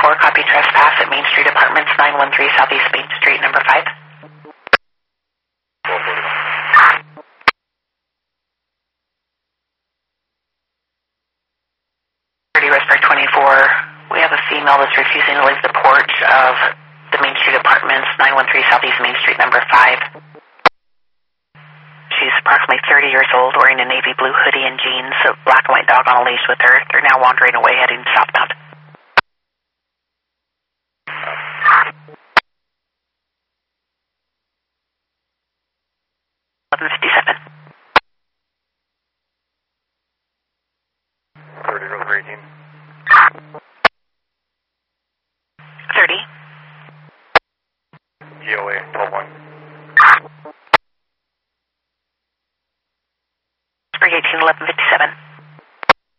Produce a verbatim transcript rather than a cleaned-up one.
twenty-four, copy trespass at Main Street Apartments, nine one three Southeast Main Street, number five. Respect twenty-four, we have a female that's refusing to leave the porch of the Main Street Apartments, nine one three Southeast Main Street, number five. She's approximately thirty years old, wearing a navy blue hoodie and jeans, a black and white dog on a leash with her. They're now wandering away, heading southbound. eleven fifty-seven. thirty, eighteen.